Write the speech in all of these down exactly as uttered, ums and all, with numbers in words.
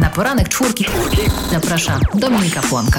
Na poranek czwórki. Zaprasza Dominika Płonka.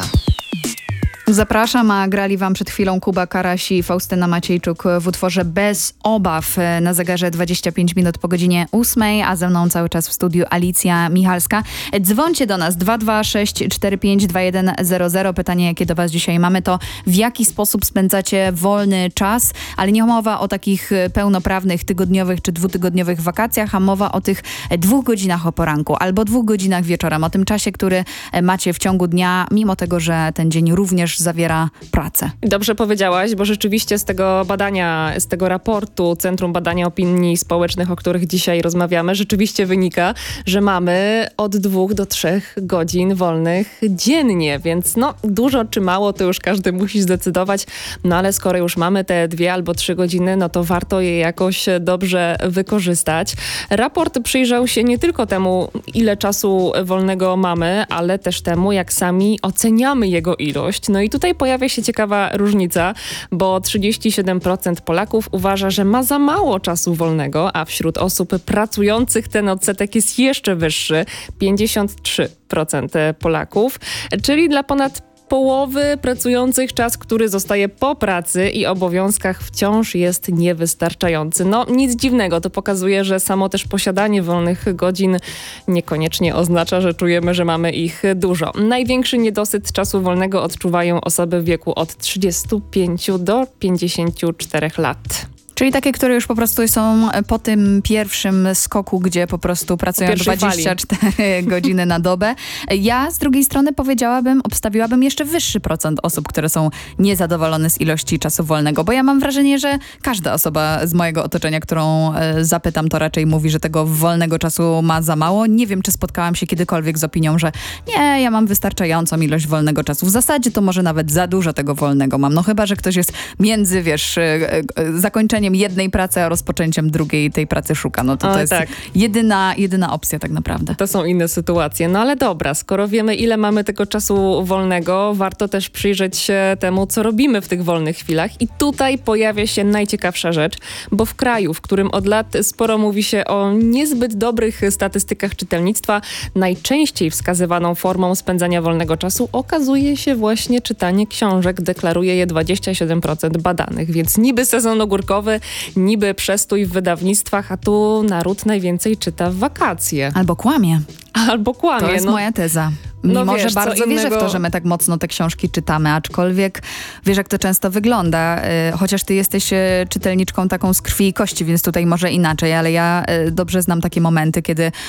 Zapraszam, a grali wam przed chwilą Kuba Karaś i Faustyna Maciejczuk w utworze Bez obaw. Na zegarze dwadzieścia pięć minut po godzinie ósmej, a ze mną cały czas w studiu Alicja Michalska. Dzwońcie do nas dwa dwa sześć cztery pięć dwa jeden zero zero. Pytanie, jakie do was dzisiaj mamy, to w jaki sposób spędzacie wolny czas, ale nie mowa o takich pełnoprawnych tygodniowych czy dwutygodniowych wakacjach, a mowa o tych dwóch godzinach o poranku albo dwóch godzinach wieczorem, o tym czasie, który macie w ciągu dnia, mimo tego, że ten dzień również zawiera pracę. Dobrze powiedziałaś, bo rzeczywiście z tego badania, z tego raportu Centrum Badania Opinii Społecznych, o których dzisiaj rozmawiamy, rzeczywiście wynika, że mamy od dwóch do trzech godzin wolnych dziennie, więc no dużo czy mało to już każdy musi zdecydować, no ale skoro już mamy te dwie albo trzy godziny, no to warto je jakoś dobrze wykorzystać. Raport przyjrzał się nie tylko temu, ile czasu wolnego mamy, ale też temu, jak sami oceniamy jego ilość. No i tutaj pojawia się ciekawa różnica, bo trzydzieści siedem procent Polaków uważa, że ma za mało czasu wolnego, a wśród osób pracujących ten odsetek jest jeszcze wyższy, pięćdziesiąt trzy procent Polaków, czyli dla ponad połowy pracujących czas, który zostaje po pracy i obowiązkach, wciąż jest niewystarczający. No nic dziwnego, to pokazuje, że samo też posiadanie wolnych godzin niekoniecznie oznacza, że czujemy, że mamy ich dużo. Największy niedosyt czasu wolnego odczuwają osoby w wieku od trzydziestu pięciu do pięćdziesięciu czterech lat. Czyli takie, które już po prostu są po tym pierwszym skoku, gdzie po prostu pracują dwadzieścia cztery godziny na dobę. Ja z drugiej strony powiedziałabym, obstawiłabym jeszcze wyższy procent osób, które są niezadowolone z ilości czasu wolnego, bo ja mam wrażenie, że każda osoba z mojego otoczenia, którą e, zapytam, to raczej mówi, że tego wolnego czasu ma za mało. Nie wiem, czy spotkałam się kiedykolwiek z opinią, że nie, ja mam wystarczającą ilość wolnego czasu. W zasadzie to może nawet za dużo tego wolnego mam. No chyba, że ktoś jest między, wiesz, e, e, zakończeniem jednej pracy, a rozpoczęciem drugiej tej pracy szuka. No to, to jest tak. jedyna, jedyna opcja tak naprawdę. To są inne sytuacje. No ale dobra, skoro wiemy, ile mamy tego czasu wolnego, warto też przyjrzeć się temu, co robimy w tych wolnych chwilach. I tutaj pojawia się najciekawsza rzecz, bo w kraju, w którym od lat sporo mówi się o niezbyt dobrych statystykach czytelnictwa, najczęściej wskazywaną formą spędzania wolnego czasu okazuje się właśnie czytanie książek. Deklaruje je dwadzieścia siedem procent badanych, więc niby sezon ogórkowy, niby przestój w wydawnictwach, a tu naród najwięcej czyta w wakacje. Albo kłamie. Albo kłamie. To jest no. moja teza. No Mimo, wiesz, że bardzo innego... wierzę w to, że my tak mocno te książki czytamy, aczkolwiek wiesz, jak to często wygląda. Y, chociaż ty jesteś y, czytelniczką taką z krwi i kości, więc tutaj może inaczej, ale ja y, dobrze znam takie momenty, kiedy